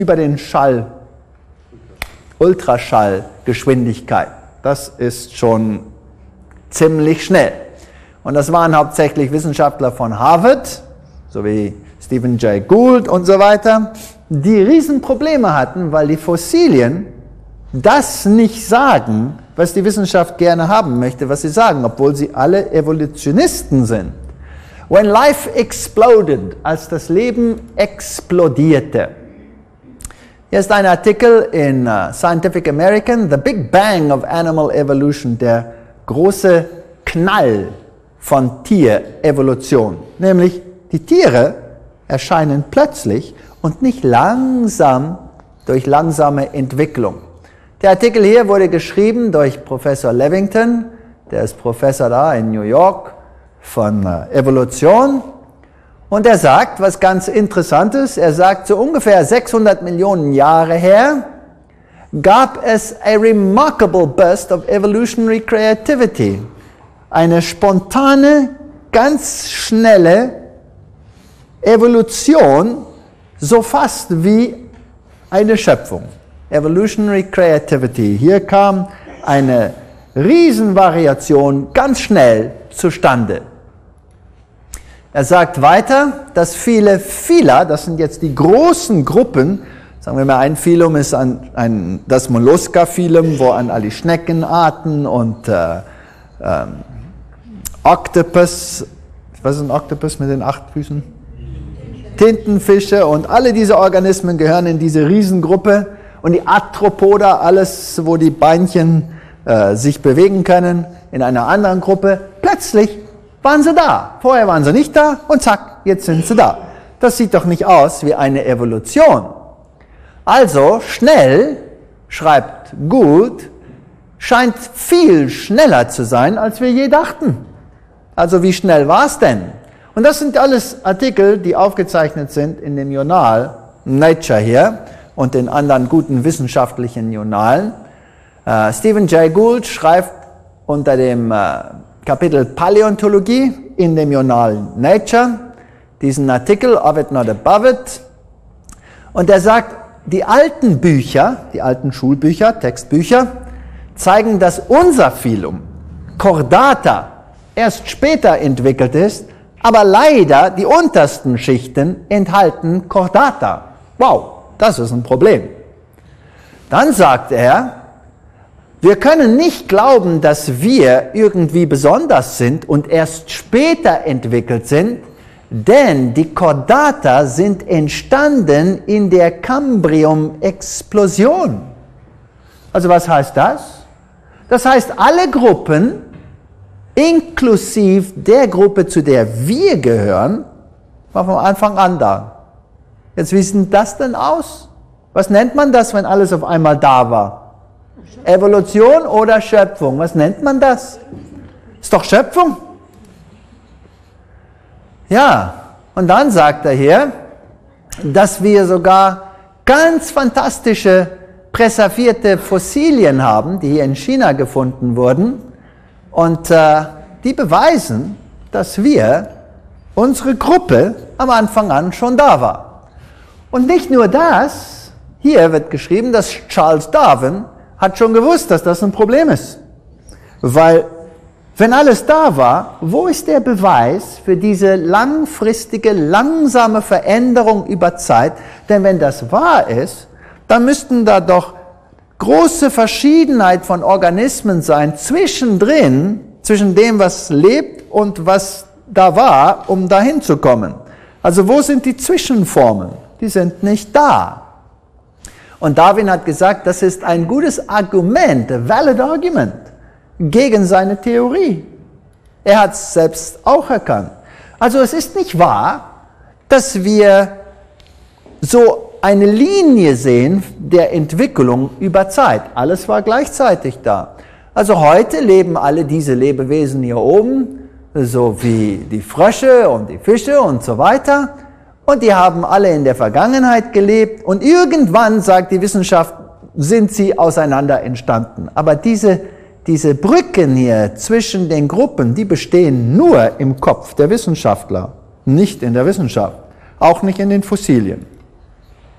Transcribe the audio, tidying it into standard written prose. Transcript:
über den Schall, Ultraschallgeschwindigkeit. Das ist schon ziemlich schnell. Und das waren hauptsächlich Wissenschaftler von Harvard, so wie Stephen Jay Gould und so weiter, die Riesenprobleme hatten, weil die Fossilien das nicht sagen, was die Wissenschaft gerne haben möchte, was sie sagen, obwohl sie alle Evolutionisten sind. When life exploded, als das Leben explodierte. Hier ist ein Artikel in Scientific American, The Big Bang of Animal Evolution, der große Knall von Tierevolution. Nämlich, die Tiere erscheinen plötzlich und nicht langsam durch langsame Entwicklung. Der Artikel hier wurde geschrieben durch Professor Levington, der ist Professor da in New York von Evolution. Und er sagt, was ganz interessant ist, er sagt, so ungefähr 600 Millionen Jahre her gab es a remarkable burst of evolutionary creativity. Eine spontane, ganz schnelle Evolution, so fast wie eine Schöpfung. Evolutionary Creativity. Hier kam eine Riesenvariation ganz schnell zustande. Er sagt weiter, dass viele Phyla, das sind jetzt die großen Gruppen, sagen wir mal, ein Phylum ist das Mollusca-Phylum, wo an alle Schneckenarten und Oktopus, was ist ein Oktopus mit den 8 Füßen? Tintenfische und alle diese Organismen gehören in diese Riesengruppe. Und die Arthropoda, alles, wo die Beinchen sich bewegen können, in einer anderen Gruppe, plötzlich waren sie da. Vorher waren sie nicht da und zack, jetzt sind sie da. Das sieht doch nicht aus wie eine Evolution. Also schnell, schreibt Gould, scheint viel schneller zu sein, als wir je dachten. Also wie schnell war es denn? Und das sind alles Artikel, die aufgezeichnet sind in dem Journal Nature hier und in anderen guten wissenschaftlichen Journalen. Stephen Jay Gould schreibt unter dem Kapitel Paläontologie in dem Journal Nature diesen Artikel, Of It Not Above It. Und er sagt, die alten Bücher, die alten Schulbücher, Textbücher, zeigen, dass unser Phylum, Chordata, erst später entwickelt ist, aber leider die untersten Schichten enthalten Chordata. Wow, das ist ein Problem. Dann sagt er, wir können nicht glauben, dass wir irgendwie besonders sind und erst später entwickelt sind, denn die Chordata sind entstanden in der Cambrium-Explosion. Also was heißt das? Das heißt, alle Gruppen, inklusive der Gruppe, zu der wir gehören, war von Anfang an da. Jetzt, wie sieht das denn aus? Was nennt man das, wenn alles auf einmal da war? Evolution oder Schöpfung? Was nennt man das? Ist doch Schöpfung. Ja, und dann sagt er hier, dass wir sogar ganz fantastische präservierte Fossilien haben, die hier in China gefunden wurden. Und die beweisen, dass unsere Gruppe am Anfang an schon da war. Und nicht nur das, hier wird geschrieben, dass Charles Darwin hat schon gewusst, dass das ein Problem ist. Weil, wenn alles da war, wo ist der Beweis für diese langfristige, langsame Veränderung über Zeit? Denn wenn das wahr ist, dann müssten da doch große Verschiedenheit von Organismen sein, zwischen dem, was lebt und was da war, um dahin zu kommen. Also wo sind die Zwischenformen? Die sind nicht da. Und Darwin hat gesagt, das ist ein gutes Argument, a valid argument, gegen seine Theorie. Er hat es selbst auch erkannt. Also es ist nicht wahr, dass wir so eine Linie sehen der Entwicklung über Zeit. Alles war gleichzeitig da. Also heute leben alle diese Lebewesen hier oben, so wie die Frösche und die Fische und so weiter. Und die haben alle in der Vergangenheit gelebt und irgendwann, sagt die Wissenschaft, sind sie auseinander entstanden. Aber diese Brücken hier zwischen den Gruppen, die bestehen nur im Kopf der Wissenschaftler, nicht in der Wissenschaft, auch nicht in den Fossilien.